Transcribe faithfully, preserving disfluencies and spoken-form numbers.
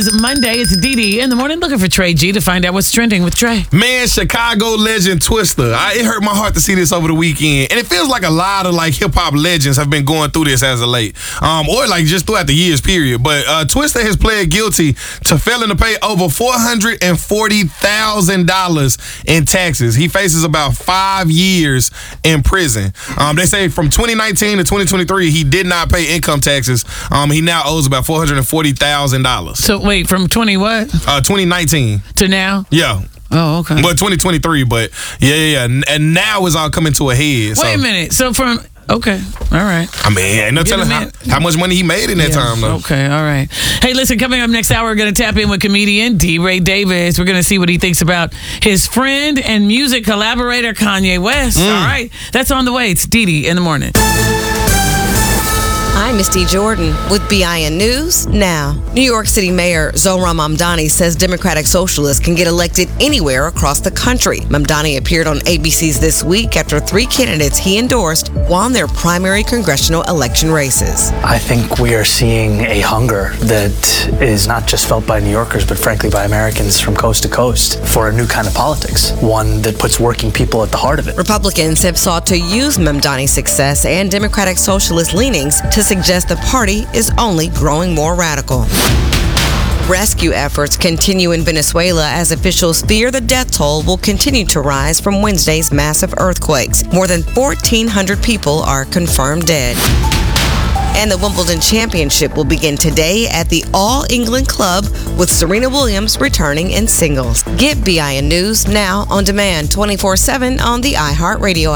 Monday, it's D D in the morning looking for Trey G to find out what's trending with Trey. Man, Chicago legend Twista. I, it hurt my heart to see this over the weekend. And it feels like a lot of like hip hop legends have been going through this as of late. Um, or like just throughout the years, period. But uh, Twista has pled guilty to failing to pay over four hundred forty thousand dollars in taxes. He faces about five years in prison. Um, they say from twenty nineteen to twenty twenty-three, he did not pay income taxes. Um, he now owes about four hundred forty thousand dollars. So wait, from twenty what? Uh, twenty nineteen. To now? Yeah. Oh, okay. But twenty twenty-three, but yeah, yeah, yeah. And now it's all coming to a head. Wait so. a minute. So from, okay, all right. I mean, ain't no Give telling a how, minute. how much money he made in that Yeah, time, though. Okay, all right. Hey, listen, coming up next hour, we're going to tap in with comedian D. Ray Davis. We're going to see what he thinks about his friend and music collaborator, Kanye West. Mm. All right, that's on the way. It's D D in the morning. I'm Misty Jordan with B I N News Now. New York City Mayor Zohran Mamdani says Democratic Socialists can get elected anywhere across the country. Mamdani appeared on A B C's This Week after three candidates he endorsed won their primary congressional election races. I think we are seeing a hunger that is not just felt by New Yorkers, but frankly by Americans from coast to coast for a new kind of politics, one that puts working people at the heart of it. Republicans have sought to use Mamdani's success and Democratic Socialist leanings to suggest the party is only growing more radical. Rescue efforts continue in Venezuela as officials fear the death toll will continue to rise from Wednesday's massive earthquakes. More than fourteen hundred people are confirmed dead. And the Wimbledon Championship will begin today at the All England Club with Serena Williams returning in singles. Get B I N News now on demand twenty-four seven on the iHeartRadio app.